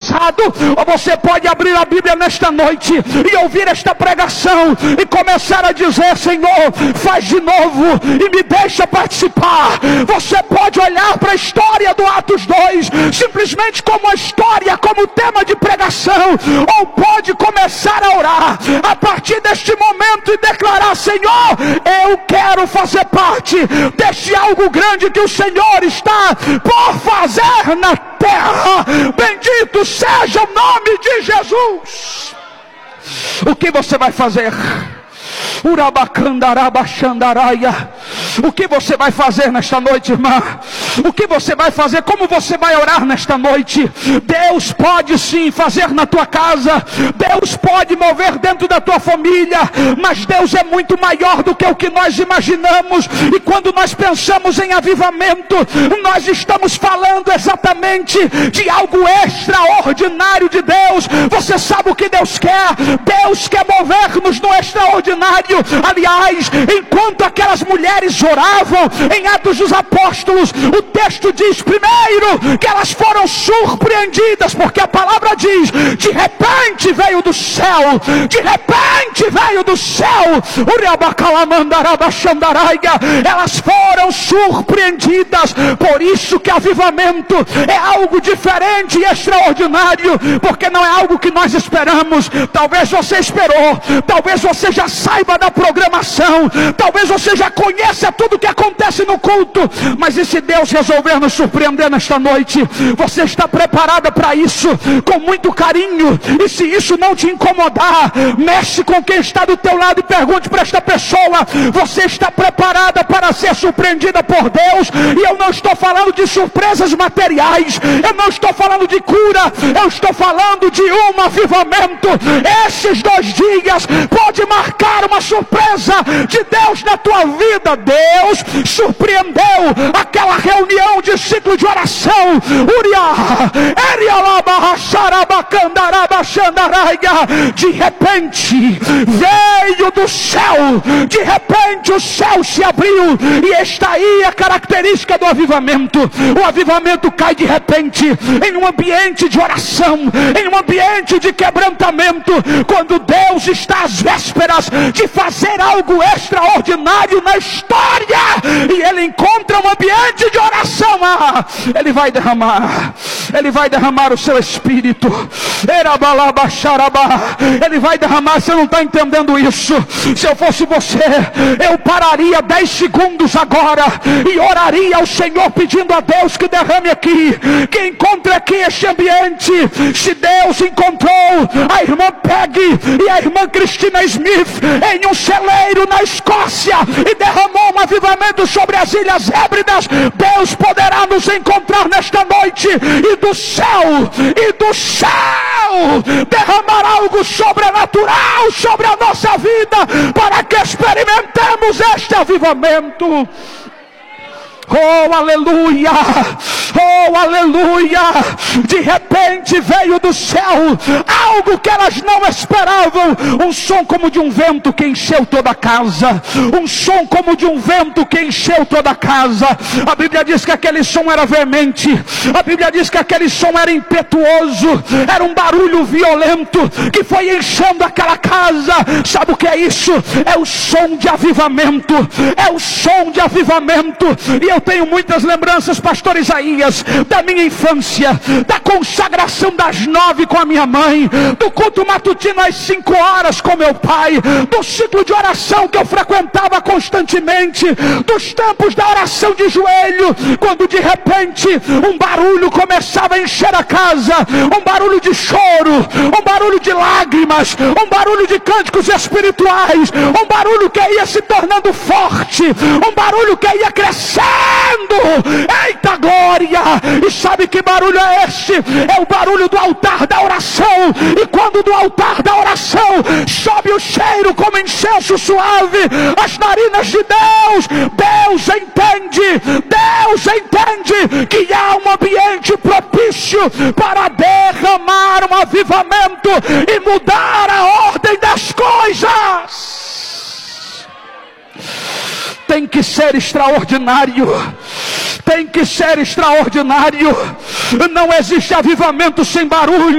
passado, ou você pode abrir a Bíblia nesta noite e ouvir esta pregação e começar a dizer: Senhor, faz de novo e me deixa participar. Você pode olhar para a história do Atos 2 simplesmente como a história, como tema de pregação, ou pode começar a orar a partir deste momento e declarar: Senhor, eu quero fazer parte deste algo grande que o Senhor está por fazer na terra. Bendito seja o nome de Jesus. O que você vai fazer? O que você vai fazer nesta noite, irmã? O que você vai fazer? Como você vai orar nesta noite? Deus pode sim fazer na tua casa, Deus pode mover dentro da tua família, mas Deus é muito maior do que o que nós imaginamos. E quando nós pensamos em avivamento, nós estamos falando exatamente de algo extraordinário de Deus. Você sabe o que Deus quer? Deus quer mover-nos no extraordinário. Aliás, enquanto aquelas mulheres oravam em Atos dos Apóstolos, o texto diz primeiro que elas foram surpreendidas, porque a palavra diz: de repente veio do céu, de repente veio do céu, elas foram surpreendidas. Por isso que avivamento é algo diferente e extraordinário, porque não é algo que nós esperamos. Talvez você esperou, talvez você já saiba da programação, talvez você já conheça tudo que acontece no culto, mas e se Deus resolver nos surpreender nesta noite? Você está preparada para isso? Com muito carinho. E se isso não te incomodar, mexe com quem está do teu lado e pergunte para esta pessoa: você está preparada para ser surpreendida por Deus? E eu não estou falando de surpresas materiais, eu não estou falando de cura, eu estou falando de um avivamento. Esses 2 dias pode marcar uma surpresa de Deus na tua vida. Deus surpreendeu aquela reunião de ciclo de oração. De repente veio do céu, de repente o céu se abriu, e está aí a característica do avivamento. O avivamento cai de repente em um ambiente de oração, em um ambiente de quebrantamento, quando Deus está às vésperas de fazer algo extraordinário na história, e Ele encontra um ambiente de oração. Ele vai derramar o seu Espírito. Ele vai derramar. Você não está entendendo isso? Se eu fosse você, eu pararia 10 segundos agora e oraria ao Senhor, pedindo a Deus que derrame aqui, que encontre aqui este ambiente. Se Deus encontrou a irmã Peggy e a irmã Cristina Smith em um celeiro na Escócia e derramou um avivamento sobre as Ilhas Hébridas, Deus poderá nos encontrar nesta noite e do céu derramar algo sobrenatural sobre a nossa vida, para que experimentemos este avivamento. Oh, aleluia! Oh, aleluia! De repente veio do céu algo que elas não esperavam. Um som como de um vento que encheu toda a casa. Um som como de um vento que encheu toda a casa. A Bíblia diz que aquele som era veemente. A Bíblia diz que aquele som era impetuoso. Era um barulho violento que foi enchendo aquela casa. Sabe o que é isso? É o som de avivamento. É o som de avivamento. E eu tenho muitas lembranças, pastor Isaías, da minha infância, da consagração das 9 com a minha mãe, do culto matutino às 5 horas com meu pai, do ciclo de oração que eu frequentava constantemente, dos tempos da oração de joelho, quando de repente um barulho começava a encher a casa, um barulho de choro, um barulho de lágrimas, um barulho de cânticos espirituais, um barulho que ia se tornando forte, um barulho que ia crescendo. Eita glória! E sabe que barulho é este? É o barulho do altar da oração. E quando do altar da oração sobe o cheiro como incenso suave às narinas de Deus, Deus entende que há um ambiente propício para derramar um avivamento e mudar a ordem das coisas. Tem que ser extraordinário. Tem que ser extraordinário. Não existe avivamento sem barulho.